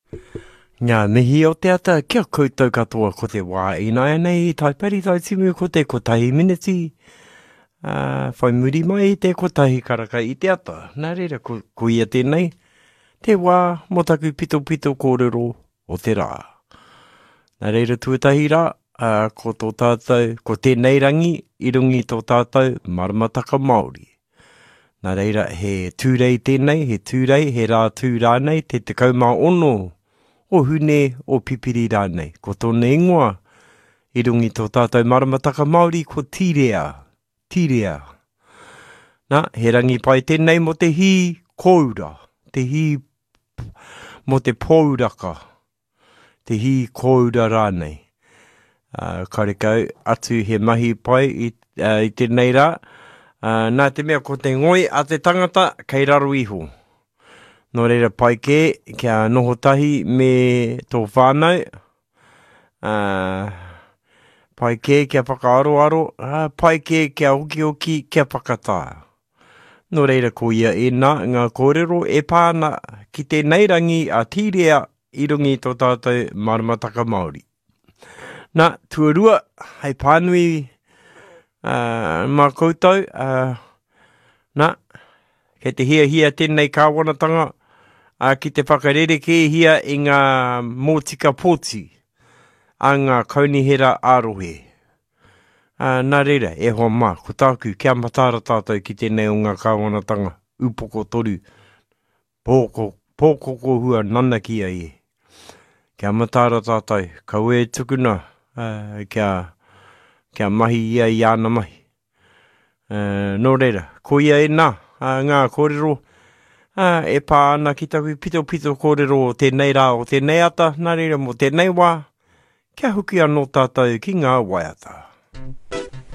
Ngā mihi o te ata, kia koutou katoa ko te wā ina nei, tai pari tai timu ko te kotahi miniti. Whai muri mai i te kotahi karaka i te ata. Nā reira, ko ia tēnei, te wā motaku pito pito kōrero o te rā. Nā reira tuatahi rā, ko tō tātou, ko tēnei rangi, i rungi tō tātou maramataka Māori. Nā reira, he tūrei tēnei, he tūrei, he rā tū rānei, te tekau mā ono, o hune o pipiri rānei. Ko tōna ingoa, i rungi tō tātou maramataka Māori, ko tīrea, tīrea. Nā, he rangi pai tēnei mo te hi koura, te hi mo te pōuraka, te hi koura rānei. Karekau atu he mahi pai i tēnei rā, nā te mea ko te ngoi a te tangata kei raro iho. Nō reira pai ke, kia noho tahi me tō whānau, pai ke kia whakaaro, pai ke kia hoki kia whakatā. Nō reira ko ia ngā kōrero e pāna ki tēnei rangi a tīrea i rungi tō tātou maramataka Māori. Nā, tuarua, hei pānui mā koutou, nā, kei te hia tēnei kāwanatanga, ki te whakarere ke hia i ngā mōtika pōti a ngā kaunihera ārohe. Nā reira, e hoa mā, ko tāku kia matara tātou ki tēnei o ngā kāwanatanga, upoko toru, pōkoko hua nana ki a e. Kia matara tātou, kau e tukuna, kia mahi ia i ana mahi. Nō reira, ko ia e nā, ngā kōrero, e pā ana ki taku pito kōrero o tēnei rā o tēnei ata, nā reira mo tēnei wā, kia huki anō tātou ki ngā waiata.